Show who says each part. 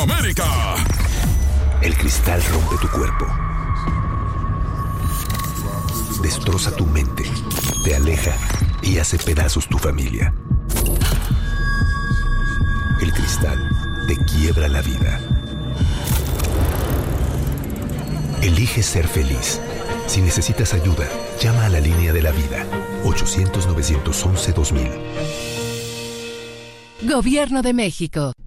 Speaker 1: América.
Speaker 2: El cristal rompe tu cuerpo, destroza tu mente, te aleja y hace pedazos tu familia. El cristal te quiebra la vida. Elige ser feliz. Si necesitas ayuda, llama a la línea de la vida. 800-911-2000.
Speaker 3: Gobierno de México.